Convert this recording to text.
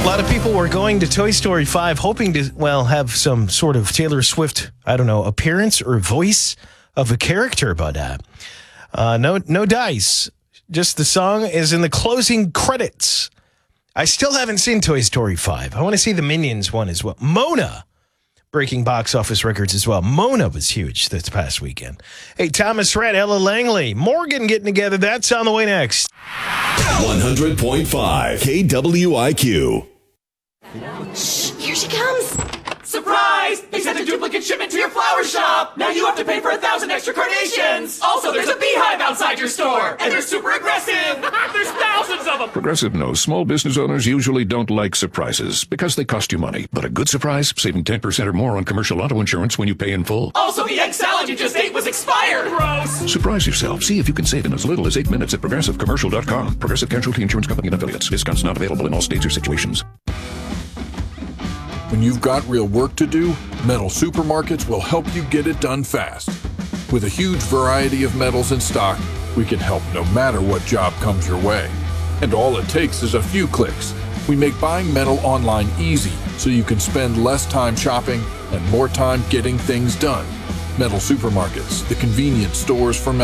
A lot of people were going to Toy Story 5 hoping to, have some sort of Taylor Swift, appearance or voice of a character, but no dice. Just the song is in the closing credits. I still haven't seen Toy Story 5. I want to see the Minions one as well. Mona breaking box office records as well. Mona was huge this past weekend. Hey, Thomas Rhett, Ella Langley, Morgan getting together. That's on the way next. 100.5 KWIQ. Shh, here she comes. Surprise! They sent a duplicate shipment to your flower shop! Now you have to pay for 1,000 extra carnations! Also, there's a beehive outside your store! And they're super aggressive! There's thousands of them! Progressive knows small business owners usually don't like surprises because they cost you money. But a good surprise, saving 10% or more on commercial auto insurance when you pay in full. Also, the egg salad you just ate was expired! Gross! Surprise yourself. See if you can save in as little as 8 minutes at ProgressiveCommercial.com. Progressive Casualty Insurance Company and Affiliates. Discounts not available in all states or situations. When you've got real work to do, Metal Supermarkets will help you get it done fast. With a huge variety of metals in stock, we can help no matter what job comes your way. And all it takes is a few clicks. We make buying metal online easy so you can spend less time shopping and more time getting things done. Metal Supermarkets, the convenience stores for metal.